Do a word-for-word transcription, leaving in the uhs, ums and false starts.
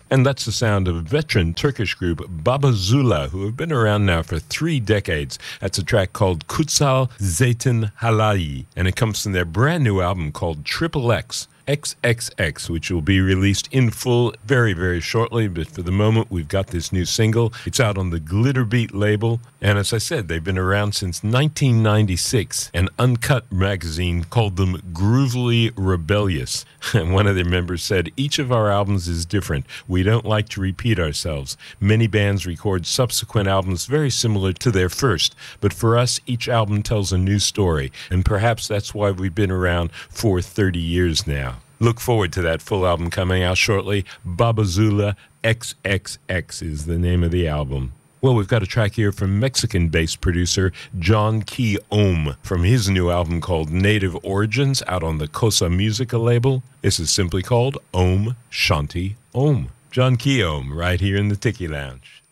And that's the sound of veteran Turkish group Baba Zula, who have been around now for three decades. That's a track called Kutsal Zeytin Halai, and it comes from their brand new album called Triple X. X X X, which will be released in full very, very shortly. But for the moment, we've got this new single. It's out on the Glitterbeat label. And as I said, they've been around since nineteen ninety-six. An Uncut magazine called them Groovily Rebellious. And one of their members said, each of our albums is different. We don't like to repeat ourselves. Many bands record subsequent albums very similar to their first. But for us, each album tells a new story. And perhaps that's why we've been around for thirty years now. Look forward to that full album coming out shortly. Baba Zula X X X is the name of the album. Well, we've got a track here from Mexican-based producer John Key Ohm from his new album called Native Origins out on the Cosa Musica label. This is simply called Om Shanti Om. John Key Ohm right here in the Tiki Lounge.